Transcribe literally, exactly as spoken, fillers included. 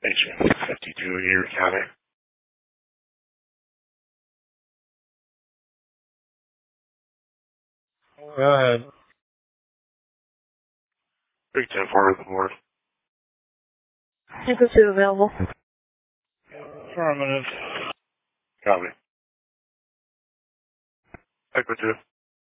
H fifty-two, Erie County. Go ahead. three ten four with the board. Echo two available. Affirmative. Copy. Echo two.